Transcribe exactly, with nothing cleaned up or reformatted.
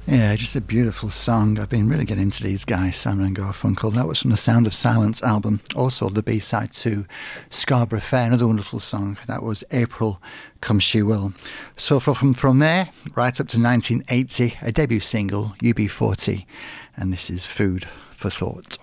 Yeah, just a beautiful song. I've been really getting into these guys, Simon and Garfunkel. That was from the Sound of Silence album. Also the B-side to Scarborough Fair, another wonderful song. That was April Come She Will. So from, from there, right up to nineteen eighty, a debut single, U B forty. And this is Food for Thought.